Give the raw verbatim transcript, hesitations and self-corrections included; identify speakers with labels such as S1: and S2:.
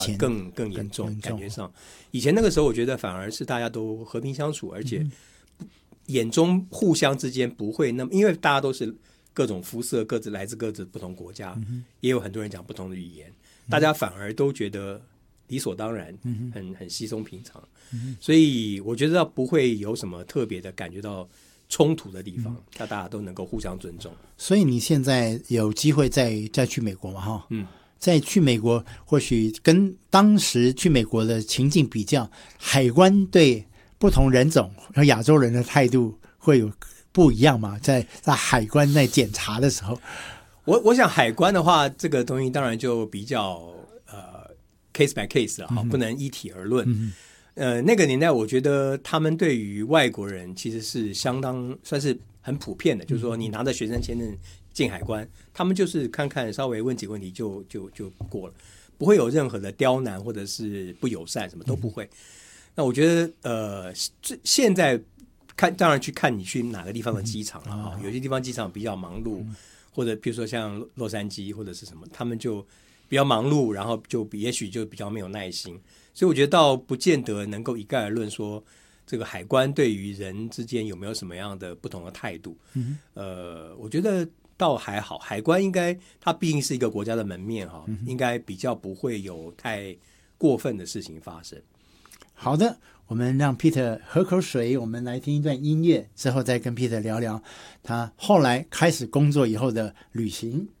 S1: 更更严重，感觉上以前那个时候我觉得反而是大家都和平相处，而且眼中互相之间不会那么，因为大家都是各种肤色，各自来自各自不同国家，嗯、也有很多人讲不同的语言，嗯、大家反而都觉得理所当然，嗯、很很稀松平常，嗯、所以我觉得不会有什么特别的感觉到冲突的地方，那、嗯、大家都能够互相尊重。
S2: 所以你现在有机会再再去美国嘛？哈，
S1: 嗯。
S2: 再去美国，或许跟当时去美国的情境比较，海关对不同人种和亚洲人的态度会有不一样吗？在在海关在检查的时候，
S1: 我我想海关的话，这个东西当然就比较呃 case by case 了哈、嗯，不能一体而论。嗯、呃，那个年代我觉得他们对于外国人其实是相当算是很普遍的，嗯、就是说你拿着学生签证进海关，他们就是看看稍微问几个问题就就就过了，不会有任何的刁难或者是不友善，什么都不会。嗯、那我觉得呃，现在看当然去看你去哪个地方的机场了啊、嗯哦，有些地方机场比较忙碌，嗯、或者比如说像洛杉矶或者是什么，他们就比较忙碌，然后就也许就比较没有耐心，所以我觉得倒不见得能够一概而论说这个海关对于人之间有没有什么样的不同的态度。嗯、呃，我觉得倒还好，海关应该它毕竟是一个国家的门面哈，嗯、应该比较不会有太过分的事情发生。
S2: 好的，我们让 Peter 喝口水，我们来听一段音乐，之后再跟 Peter 聊聊他后来开始工作以后的旅行。